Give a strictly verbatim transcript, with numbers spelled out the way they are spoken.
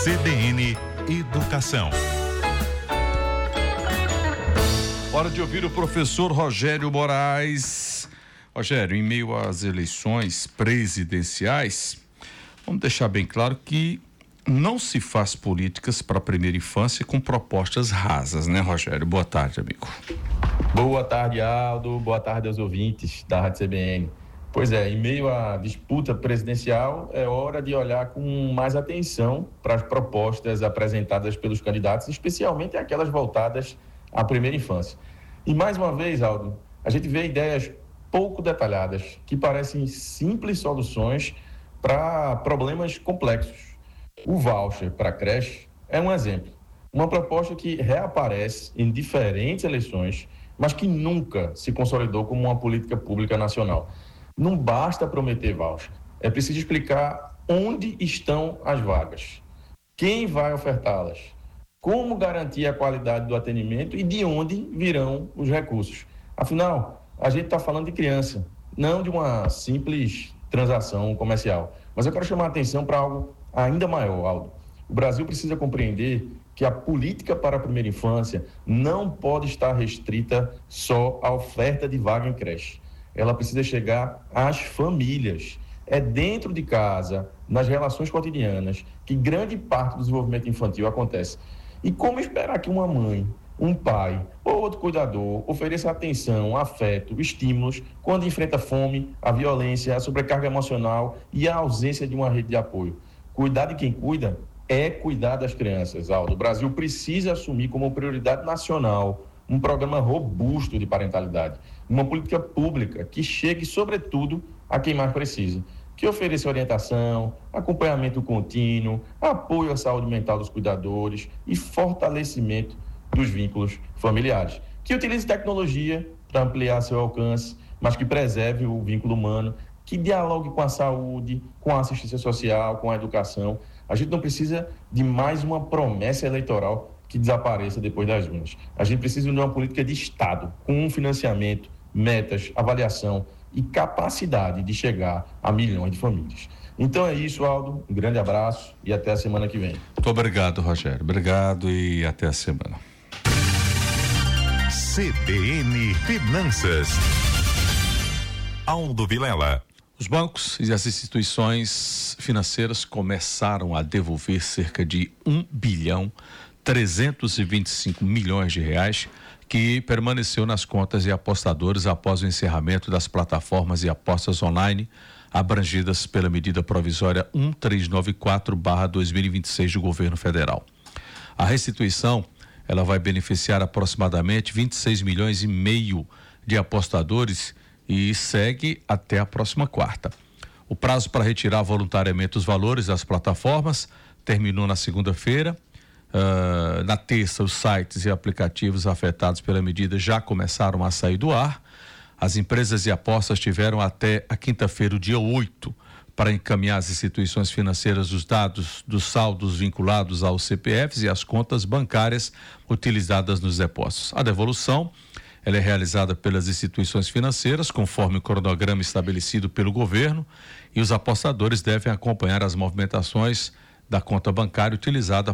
C B N Educação. Hora de ouvir o professor Rogério Moraes. Rogério, em meio às eleições presidenciais, vamos deixar bem claro que não se faz políticas para a primeira infância com propostas rasas, né, Rogério? Boa tarde, amigo. Boa tarde, Aldo. Boa tarde aos ouvintes da Rádio C B N. Pois é, em meio à disputa presidencial, é hora de olhar com mais atenção para as propostas apresentadas pelos candidatos, especialmente aquelas voltadas à primeira infância. E mais uma vez, Aldo, a gente vê ideias pouco detalhadas, que parecem simples soluções para problemas complexos. O voucher para creche é um exemplo. Uma proposta que reaparece em diferentes eleições, mas que nunca se consolidou como uma política pública nacional. Não basta prometer voucher, é preciso explicar onde estão as vagas, quem vai ofertá-las, como garantir a qualidade do atendimento e de onde virão os recursos. Afinal, a gente está falando de criança, não de uma simples transação comercial. Mas eu quero chamar a atenção para algo ainda maior, Aldo. O Brasil precisa compreender que a política para a primeira infância não pode estar restrita só à oferta de vaga em creche. Ela precisa chegar às famílias. É dentro de casa, nas relações cotidianas, que grande parte do desenvolvimento infantil acontece. E como esperar que uma mãe, um pai ou outro cuidador ofereça atenção, afeto, estímulos quando enfrenta fome, a violência, a sobrecarga emocional e a ausência de uma rede de apoio? Cuidar de quem cuida é cuidar das crianças, Aldo. O Brasil precisa assumir como prioridade nacional um programa robusto de parentalidade, uma política pública que chegue, sobretudo, a quem mais precisa, que ofereça orientação, acompanhamento contínuo, apoio à saúde mental dos cuidadores e fortalecimento dos vínculos familiares, que utilize tecnologia para ampliar seu alcance, mas que preserve o vínculo humano, que dialogue com a saúde, com a assistência social, com a educação. A gente não precisa de mais uma promessa eleitoral que desapareça depois das urnas. A gente precisa de uma política de Estado, com um financiamento, metas, avaliação e capacidade de chegar a milhões de famílias. Então é isso, Aldo. Um grande abraço e até a semana que vem. Muito obrigado, Rogério. Obrigado e até a semana. C B N Finanças. Aldo Vilela. Os bancos e as instituições financeiras começaram a devolver cerca de um bilhão trezentos e vinte e cinco milhões de reais que permaneceu nas contas de apostadores após o encerramento das plataformas de apostas online abrangidas pela medida provisória um três nove quatro barra dois mil e vinte e seis do governo federal. A restituição, ela vai beneficiar aproximadamente vinte e seis milhões e meio de apostadores e segue até a próxima quarta. O prazo para retirar voluntariamente os valores das plataformas terminou na segunda-feira. Uh, na terça, os sites e aplicativos afetados pela medida já começaram a sair do ar. As empresas de apostas tiveram até a quinta-feira, o dia oito, para encaminhar às instituições financeiras os dados dos saldos vinculados aos C P Fs e às contas bancárias utilizadas nos depósitos. A devolução, ela é realizada pelas instituições financeiras, conforme o cronograma estabelecido pelo governo, e os apostadores devem acompanhar as movimentações da conta bancária utilizada